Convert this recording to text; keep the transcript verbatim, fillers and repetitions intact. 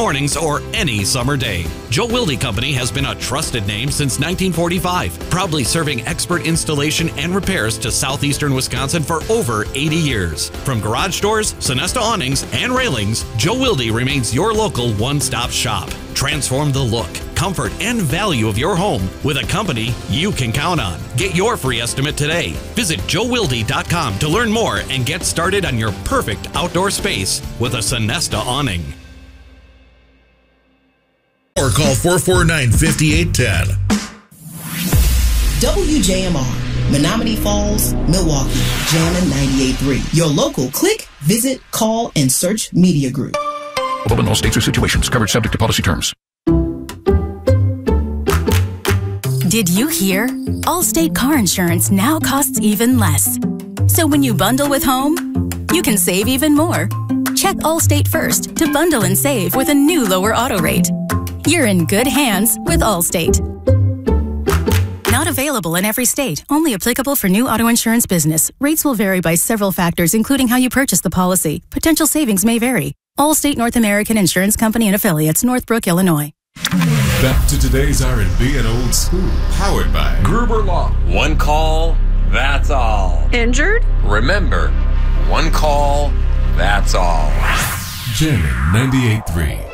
mornings or any summer day. Joe Wilde Company has been a trusted name since nineteen forty-five, proudly serving expert installation and repairs to southeastern Wisconsin for over eighty years. From garage doors, Sonesta awnings, and railings, Joe Wilde remains your local one-stop shop. Transform the look, comfort, and value of your home with a company you can count on. Get your free estimate today. Visit joe wilde dot com to learn more and get started on your perfect outdoor space with a Sonesta awning. Or call four four nine, five eight one zero. W J M R, Menominee Falls, Milwaukee, Jammin' ninety-eight point three. Your local click, visit, call, and search media group. Available in all states or situations. Coverage subject to policy terms. Did you hear? Allstate car insurance now costs even less. So when you bundle with home, you can save even more. Check Allstate first to bundle and save with a new lower auto rate. You're in good hands with Allstate. Not available in every state. Only applicable for new auto insurance business. Rates will vary by several factors, including how you purchase the policy. Potential savings may vary. Allstate North American Insurance Company and Affiliates, Northbrook, Illinois. Back to today's R and B and old school. Powered by Gruber Law. One call, that's all. Injured? Remember, one call, that's all. Jammin' ninety-eight point three.